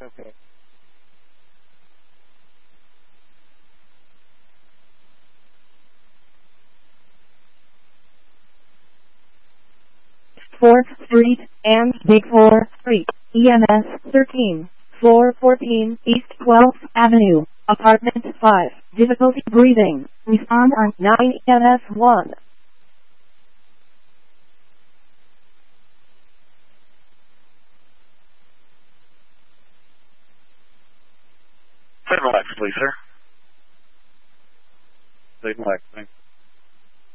Okay. 4th Street and Big 4 Street, EMS 13, floor 14, East 12th Avenue, apartment 5, difficulty breathing, respond on 9 EMS 1. Relax, please, sir. Relax, thanks.